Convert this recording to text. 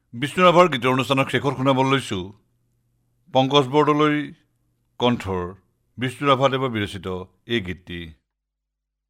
বিষ্ণু ৰাভাৰ গীতৰ অনুষ্ঠানক শেষত শুনাবলৈ লৈছোঁ পংকজ বৰদলৈ কণ্ঠৰ বিষ্ণু ৰাভাদেৱে বিৰচিত এই গীতটি।